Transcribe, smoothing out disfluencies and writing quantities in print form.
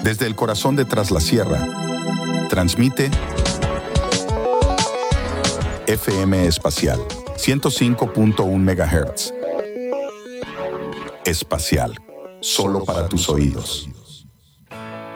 Desde el corazón de Tras la Sierra, transmite FM Espacial, 105.1 MHz. Espacial, solo para tus oídos.